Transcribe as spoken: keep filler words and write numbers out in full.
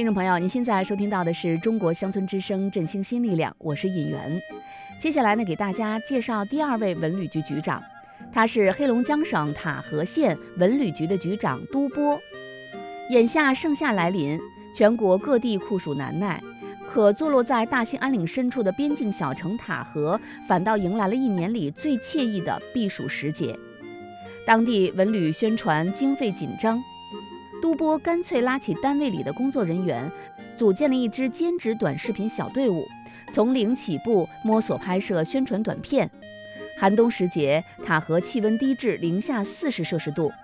听众朋友，您现在收听到的是中国乡村之声振兴新力量，我是尹媛。接下来呢，给大家介绍第二位文旅局局长，他是黑龙江省塔河县文旅局的局长都波。眼下盛夏来临，全国各地酷暑难耐，可坐落在大兴安岭深处的边境小城塔河，反倒迎来了一年里最惬意的避暑时节。当地文旅宣传经费紧张，都波干脆拉起单位里的工作人员，组建了一支兼职短视频小队伍，从零起步摸索拍摄宣传短片。寒冬时节，塔河气温低至零下四十摄氏度，